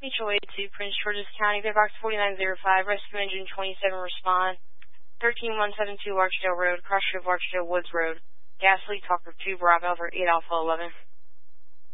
Mutual Aid to Prince George's County, Box 4905, Rescue Engine 27, respond. 13172 Archdale Road, Crossroad of Archdale Woods Road. Gas leak, Talker 2, Bravo, over 8 Alpha 11.